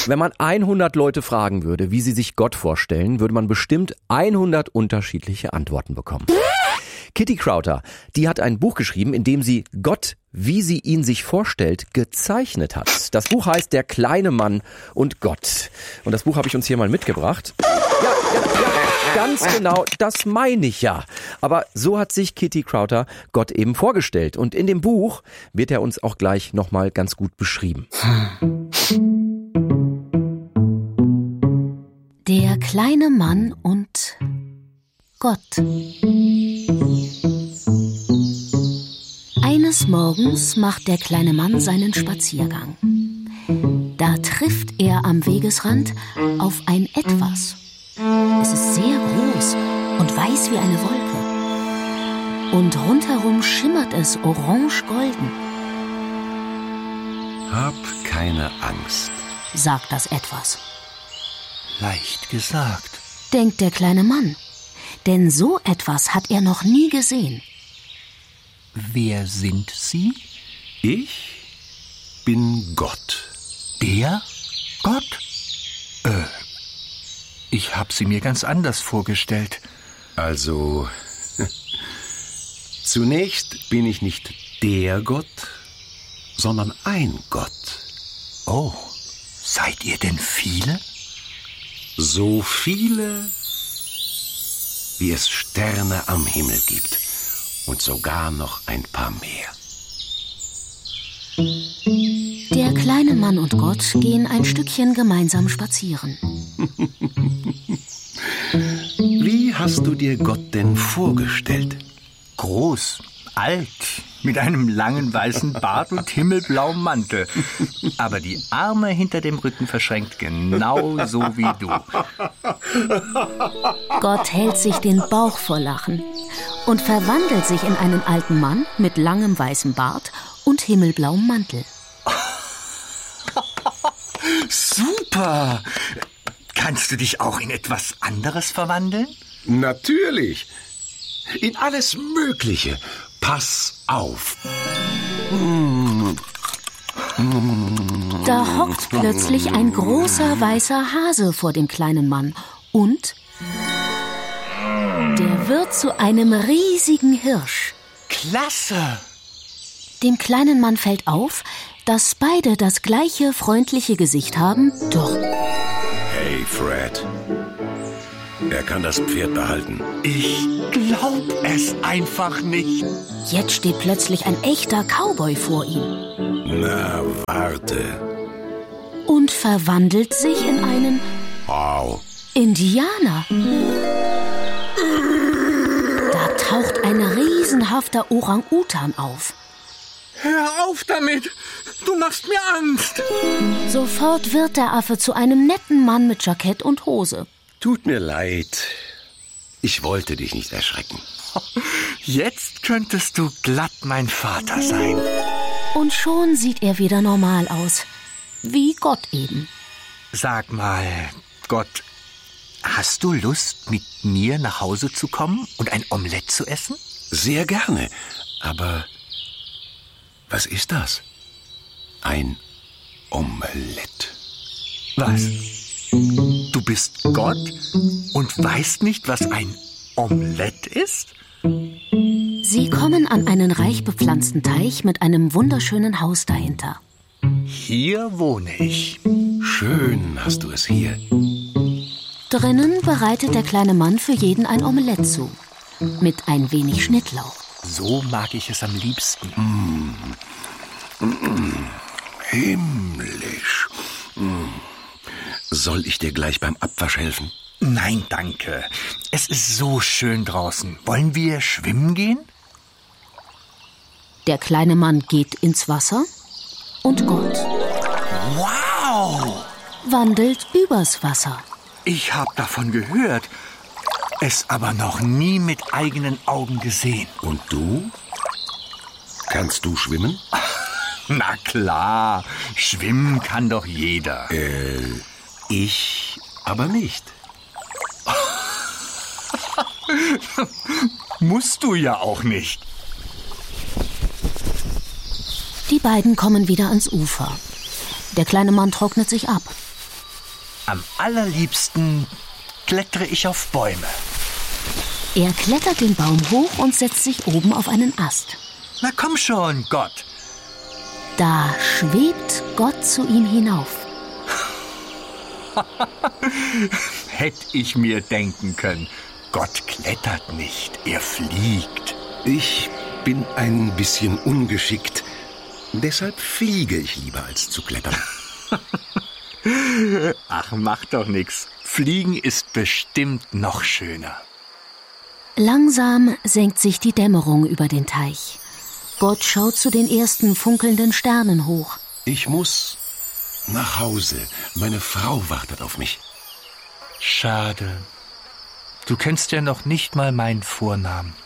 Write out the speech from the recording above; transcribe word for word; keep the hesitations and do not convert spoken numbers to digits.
Wenn man hundert Leute fragen würde, wie sie sich Gott vorstellen, würde man bestimmt hundert unterschiedliche Antworten bekommen. Kitty Crowther, die hat ein Buch geschrieben, in dem sie Gott, wie sie ihn sich vorstellt, gezeichnet hat. Das Buch heißt Der kleine Mann und Gott. Und das Buch habe ich uns hier mal mitgebracht. Ja, ja, ja, ganz genau, das meine ich ja. Aber so hat sich Kitty Crowther Gott eben vorgestellt. Und in dem Buch wird er uns auch gleich nochmal ganz gut beschrieben. Der kleine Mann und Gott. Eines Morgens macht der kleine Mann seinen Spaziergang. Da trifft er am Wegesrand auf ein Etwas. Es ist sehr groß und weiß wie eine Wolke. Und rundherum schimmert es orange-golden. Hab keine Angst, sagt das Etwas. Leicht gesagt, denkt der kleine Mann. Denn so etwas hat er noch nie gesehen. Wer sind Sie? Ich bin Gott. Der Gott? Äh, ich hab Sie mir ganz anders vorgestellt. Also, zunächst bin ich nicht der Gott, sondern ein Gott. Oh, seid ihr denn viele? So viele, wie es Sterne am Himmel gibt und sogar noch ein paar mehr. Der kleine Mann und Gott gehen ein Stückchen gemeinsam spazieren. Wie hast du dir Gott denn vorgestellt? Groß, alt, mit einem langen weißen Bart und himmelblauem Mantel. Aber die Arme hinter dem Rücken verschränkt, genau so wie du. Gott hält sich den Bauch vor Lachen und verwandelt sich in einen alten Mann mit langem weißem Bart und himmelblauem Mantel. Super! Kannst du dich auch in etwas anderes verwandeln? Natürlich. In alles Mögliche. Pass auf. Da hockt plötzlich ein großer weißer Hase vor dem kleinen Mann und der wird zu einem riesigen Hirsch. Klasse! Dem kleinen Mann fällt auf, dass beide das gleiche freundliche Gesicht haben, doch... Hey, Fred. Er kann das Pferd behalten. Ich glaub es einfach nicht. Jetzt steht plötzlich ein echter Cowboy vor ihm. Na, warte. Und verwandelt sich in einen... Au. Indianer. Da taucht ein riesenhafter Orang-Utan auf. Hör auf damit! Du machst mir Angst! Sofort wird der Affe zu einem netten Mann mit Jackett und Hose. Tut mir leid. Ich wollte dich nicht erschrecken. Jetzt könntest du glatt mein Vater sein. Und schon sieht er wieder normal aus. Wie Gott eben. Sag mal, Gott, hast du Lust, mit mir nach Hause zu kommen und ein Omelett zu essen? Sehr gerne. Aber was ist das? Ein Omelett. Was? Du bist Gott und weißt nicht, was ein Omelett ist? Sie kommen an einen reich bepflanzten Teich mit einem wunderschönen Haus dahinter. Hier wohne ich. Schön hast du es hier. Drinnen bereitet der kleine Mann für jeden ein Omelett zu. Mit ein wenig Schnittlauch. So mag ich es am liebsten. Mm. Mm. Himmlisch. Mm. Soll ich dir gleich beim Abwasch helfen? Nein, danke. Es ist so schön draußen. Wollen wir schwimmen gehen? Der kleine Mann geht ins Wasser und Gott wow! wandelt übers Wasser. Ich habe davon gehört, es aber noch nie mit eigenen Augen gesehen. Und du? Kannst du schwimmen? Na klar, schwimmen kann doch jeder. Äh, ich aber nicht. Musst du ja auch nicht. Die beiden kommen wieder ans Ufer. Der kleine Mann trocknet sich ab. Am allerliebsten klettere ich auf Bäume. Er klettert den Baum hoch und setzt sich oben auf einen Ast. Na komm schon, Gott. Da schwebt Gott zu ihm hinauf. Hätte ich mir denken können. Gott klettert nicht, er fliegt. Ich bin ein bisschen ungeschickt. Deshalb fliege ich lieber, als zu klettern. Ach, macht doch nix. Fliegen ist bestimmt noch schöner. Langsam senkt sich die Dämmerung über den Teich. Gott schaut zu den ersten funkelnden Sternen hoch. Ich muss nach Hause. Meine Frau wartet auf mich. Schade. Du kennst ja noch nicht mal meinen Vornamen.